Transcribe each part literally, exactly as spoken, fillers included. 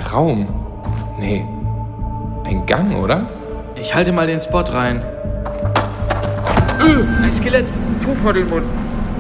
Raum. Nee, ein Gang, oder? Ich halte mal den Spot rein. Äh, ein Skelett. Tuch vor den Mund.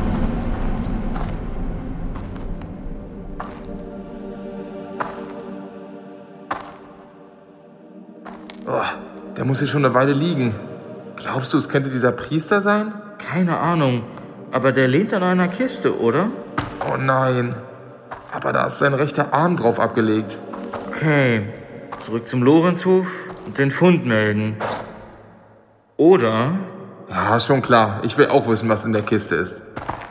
Oh, der muss hier schon eine Weile liegen. Glaubst du, es könnte dieser Priester sein? Keine Ahnung. Aber der lehnt an einer Kiste, oder? Oh nein. Aber da ist sein rechter Arm drauf abgelegt. Okay. Zurück zum Lorenzhof und den Fund melden. Oder? Ja, schon klar. Ich will auch wissen, was in der Kiste ist.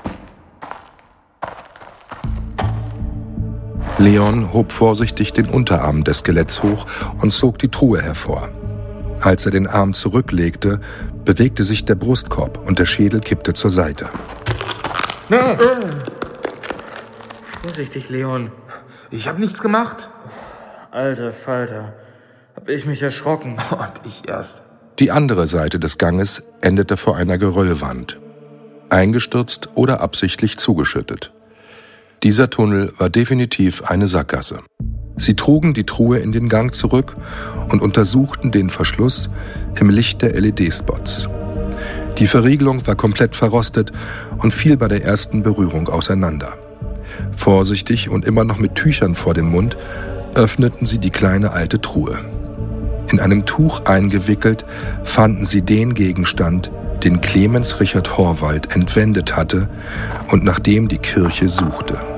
Leon hob vorsichtig den Unterarm des Skeletts hoch und zog die Truhe hervor. Als er den Arm zurücklegte, bewegte sich der Brustkorb und der Schädel kippte zur Seite. Na. Äh. Vorsichtig, Leon. Ich hab nichts gemacht. Alter Falter, hab ich mich erschrocken. Und ich erst. Die andere Seite des Ganges endete vor einer Geröllwand. Eingestürzt oder absichtlich zugeschüttet. Dieser Tunnel war definitiv eine Sackgasse. Sie trugen die Truhe in den Gang zurück und untersuchten den Verschluss im Licht der L E D-Spots. Die Verriegelung war komplett verrostet und fiel bei der ersten Berührung auseinander. Vorsichtig und immer noch mit Tüchern vor dem Mund öffneten sie die kleine alte Truhe. In einem Tuch eingewickelt fanden sie den Gegenstand, den Clemens Richard Horvath entwendet hatte und nach dem die Kirche suchte.